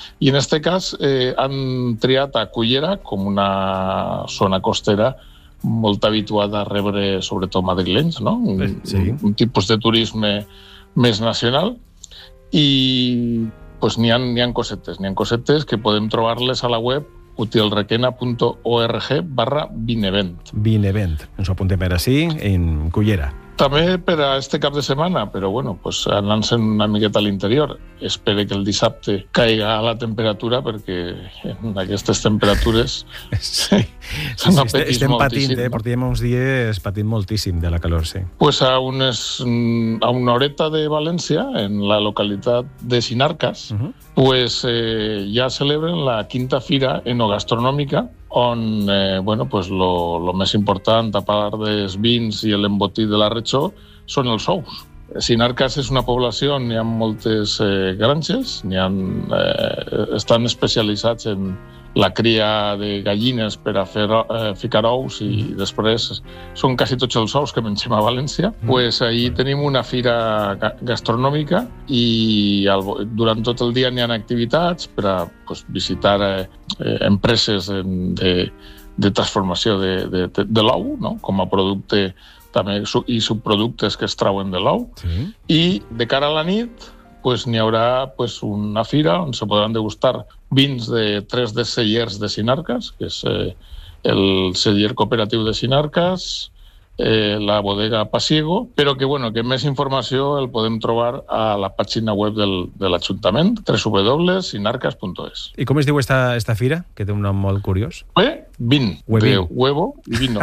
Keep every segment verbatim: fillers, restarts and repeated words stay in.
I en aquest cas eh, han triat a Cullera com una zona costera molt habituada a rebre, sobretot madrilenys, no? Un, sí. un, un tipus de turisme més nacional. I pues, n'hi ha, n'hi ha cosetes, n'hi ha cosetes que podem trobar-les a la web utilrequena.org barra vinevent. Vinevent. Ens ho apuntem per així, en Cullera. També per a este cap de setmana, però bueno, pues, anant-se'n una miqueta a l'interior. Espero que el dissabte caiga la temperatura, perquè en aquestes temperatures sí. sí, sí, estem patint, eh? No? Portem uns dies patint moltíssim de la calor, sí. Pues a, unes, a una horeta de València, en la localitat de Sinarcas, uh-huh. pues, eh, ja celebren la quinta fira enogastronòmica, on eh, bueno, pues lo, lo més important, a part dels vins i l'embotit de la Retxó, són els ous. Sinarcas és una població on hi ha moltes eh, granges, n'hi ha, eh, estan especialitzats en la cria de gallines per a fer, eh, ficar ous i mm. després són quasi tots els ous que mengem a València. Mm. Pues ahir tenim una fira gastronòmica i al, durant tot el dia n'hi ha activitats per a pues, visitar eh, empreses de, de transformació de, de, de, de l'ou, no? Com a producte també, i subproductes que es trauen de l'ou. Sí. I de cara a la nit pues, n'hi haurà pues, una fira on se podran degustar vins de tres dels cellers de Sinarcas, que és eh, el celler cooperatiu de Sinarcas, eh, la bodega Pasiego, però que, bueno, que més informació el podem trobar a la pàgina web del, de l'Ajuntament, w w w punt sinarcas punt es. I com es diu esta, esta fira, que té un nom molt curiós? Eh, vin, Huevín. De huevo i vino.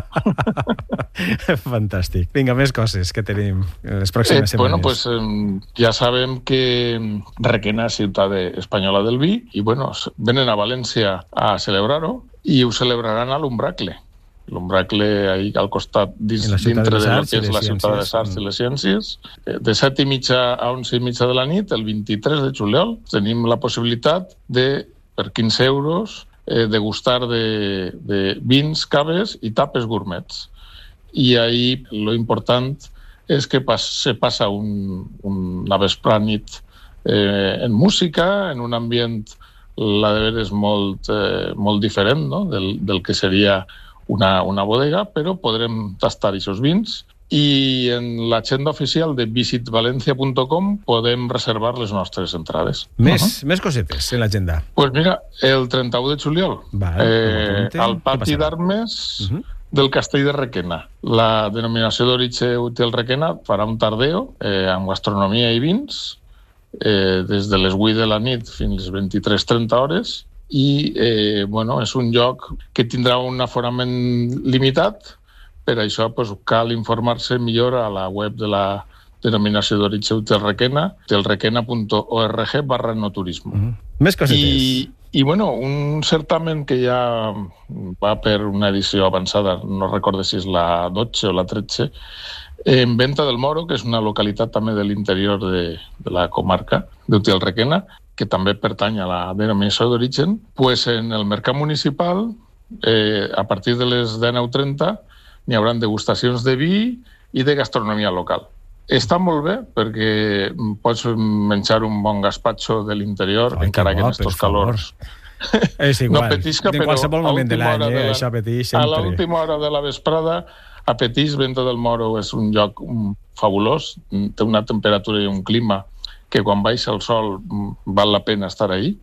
Fantàstic. Vinga, més coses que tenim les pròximes eh, setmanes. Bueno, pues eh, ja sabem que Requena és ciutat espanyola del vi i, bueno, venen a València a celebrar-ho i ho celebraran a l'Umbracle. L'Umbracle ahí al costat, dins, dintre de lo que és la ciutat de les Arts i les Ciències. De set i mitja a onze i mitja de la nit, el vint-i-tres de juliol, tenim la possibilitat de, per quinze euros, eh, degustar de, de vins, caves i tapes gourmets. I ahí lo important és que pas, se passa un, una vesprà nit eh, en música, en un ambient, la de veres, molt, eh, molt diferent, no? del, del que seria Una, una bodega, però podrem tastar aquests vins i en l'agenda oficial de visit valencia punt com podem reservar les nostres entrades. Més, uh-huh. més cosetes en l'agenda. Pues mira, el trenta-u de juliol, vale, eh, al pati d'armes uh-huh. del Castell de Requena. La denominació d'origen Útil Requena farà un tardeo eh, amb gastronomia i vins eh, des de les vuit de la nit fins a les vint-i-tres trenta hores. I eh, bueno, és un lloc que tindrà un aforament limitat, per això pues, cal informar-se millor a la web de la denominació d'origen Utelrequena, utilrequena punt org barra enoturismo. Mm-hmm. Més cosetes. I, I bueno, un certamen que ja va per una edició avançada, no recordo si és la dotze o la tretze, en Venta del Moro, que és una localitat també de l'interior de, de la comarca d'Utilrequena, que també pertany a la denominació d'origen, pues en el mercat municipal, eh, a partir de les dinou trenta, n'hi haurà degustacions de vi i de gastronomia local. Està molt bé, perquè pots menjar un bon gazpacho de l'interior, Ai, encara que, bo, que en estos calors... És igual, no petisca, en qualsevol moment de l'any, eh, això petix sempre. A l'última hora de la vesprada, a Petix, Venta del Moro és un lloc fabulós, té una temperatura i un clima que quan baixa el sol val la pena estar ahí,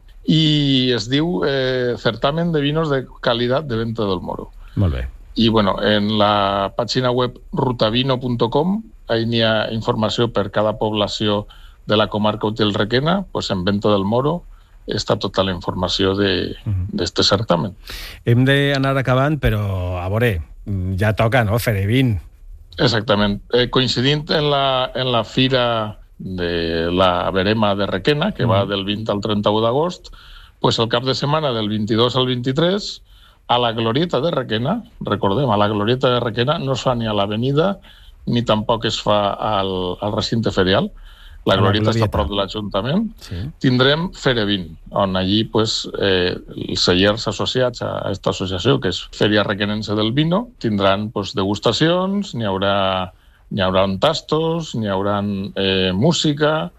i es diu eh, Certamen de Vinos de Calidad de Venta del Moro. Molt bé. I bueno, en la pàgina web rutavino punt com ahí n'hi ha informació per cada població de la comarca Utilrequena, pues en Venta del Moro està tota la informació d'aquest certamen. Hem d'anar acabant, però a veure, ja toca, no?, fer vin. Exactament. Eh, coincidint en la, en la fira de la Verema de Requena, que mm. va del vint al trenta-u d'agost, pues el cap de setmana del vint-i-dos al vint-i-tres, a la Glorieta de Requena, recordem, a la Glorieta de Requena no es fa ni a l'avenida ni tampoc es fa al, al recinte ferial. La Glorieta, la Glorieta està a prop de l'Ajuntament. Sí. Tindrem Ferevin, on allí pues, eh, els cellers associats a aquesta associació, que és Feria Requenense del Vino, tindran pues, degustacions, n'hi haurà, n'hi haurà tastos, n'hi haurà eh, música,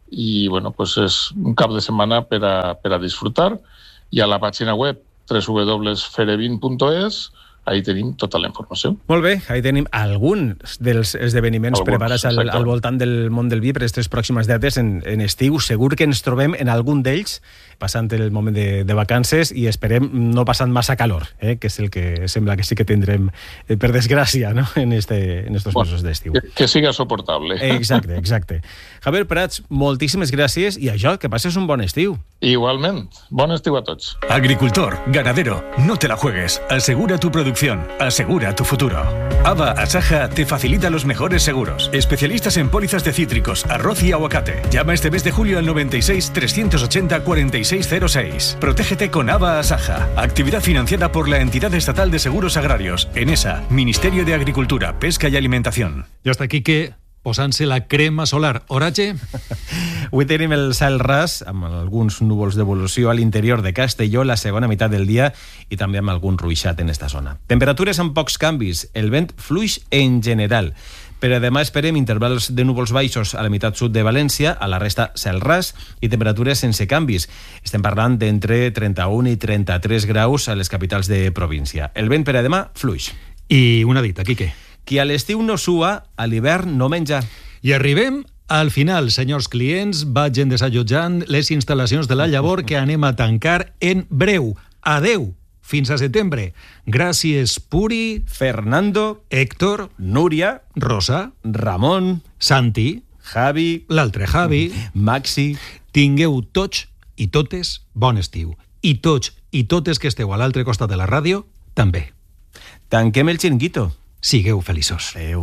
i bueno, pues és un cap de setmana per a, per a disfrutar. I a la pàgina web w w w punt ferebin punt es ahí tenim tota la informació. Molt bé, ahí tenim alguns dels esdeveniments alguns, preparats al, al voltant del món del vi per aquestes pròximes dates en, en estiu. Segur que ens trobem en algun d'ells passant el moment de, de vacances i esperem no passant massa calor, eh? Que és el que sembla que sí que tindrem, eh, per desgràcia, no? en, este, en estos bueno, mesos d'estiu. Que, que siga soportable. Exacte, exacte. Javier Prats, moltíssimes gràcies i això, que passes un bon estiu. Igualment. Bon estiu a tots. Agricultor, ganadero, no te la juegues. Asegura tu producción. Asegura tu futuro. Ava Asaja te facilita los mejores seguros. Especialistas en pólizas de cítricos, arroz y aguacate. Llama este mes de julio al noventa y seis, trescientos ochenta, cuarenta y seis cero seis. Protégete con Ava Asaja. Actividad financiada por la Entidad Estatal de Seguros Agrarios. ENESA, Ministerio de Agricultura, Pesca y Alimentación. I hasta aquí que... posant-se la crema solar. Oratge? Avui tenim el cel ras, amb alguns núvols d'evolució a l'interior de Castelló la segona meitat del dia i també amb algun ruixat en esta zona. Temperatures amb pocs canvis, el vent fluix en general. Per a demà esperem intervals de núvols baixos a la meitat sud de València, a la resta cel ras i temperatures sense canvis. Estem parlant d'entre trenta-un i trenta-tres graus a les capitals de província. El vent per a demà fluix. I una dita, Quique. Qui a l'estiu no sua, a l'hivern no menja. I arribem al final, senyors clients, vagin desallotjant les instal·lacions de la Llavor que anem a tancar en breu. Adeu, fins a setembre. Gràcies, Puri, Fernando, Héctor, Núria, Rosa, Ramon, Santi, Javi, l'altre Javi, Maxi. Tingueu tots i totes bon estiu. I tots i totes que esteu a l'altre costat de la ràdio, també. Tanquem el xiringuito. Sigueu feliços. Adeu.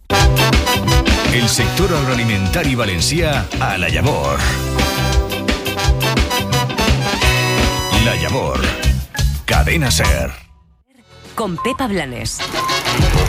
El sector agroalimentari valencià a la Llavor. La Llavor. Cadena SER. Con Pepa Blanes.